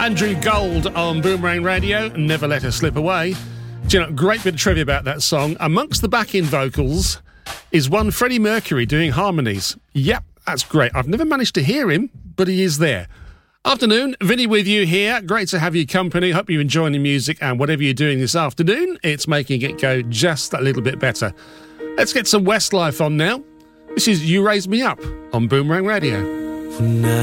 Andrew Gold on Boomerang Radio, Never Let Her Slip Away. Do you know, great bit of trivia about that song. Amongst the backing vocals is one Freddie Mercury doing harmonies. Yep, that's great. I've never managed to hear him, but he is there. Afternoon, Vinny with you here. Great to have you company. Hope you're enjoying the music, and whatever you're doing this afternoon, it's making it go just a little bit better. Let's get some Westlife on now. This is You Raise Me Up on Boomerang Radio.